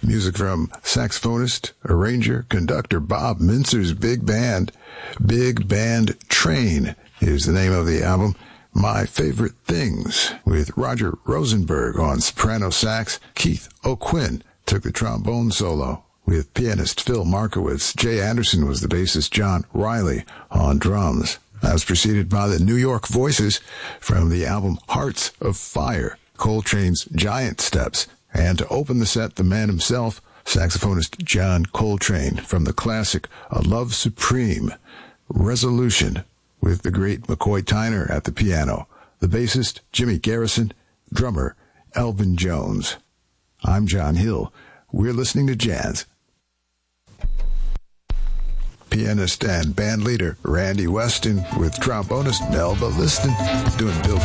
Music from saxophonist, arranger, conductor Bob Mintzer's big band. Big Band Train is the name of the album. My Favorite Things, with Roger Rosenberg on soprano sax. Keith O'Quinn took the trombone solo, with pianist Phil Markowitz. Jay Anderson was the bassist. John Riley on drums. That was preceded by the New York Voices from the album Hearts of Fire, Coltrane's Giant Steps. And to open the set, the man himself, saxophonist John Coltrane, from the classic A Love Supreme, Resolution, with the great McCoy Tyner at the piano, the bassist Jimmy Garrison, drummer Elvin Jones. I'm John Hill. We're listening to jazz. Pianist and band leader Randy Weston with trombonist Melba Liston doing Bill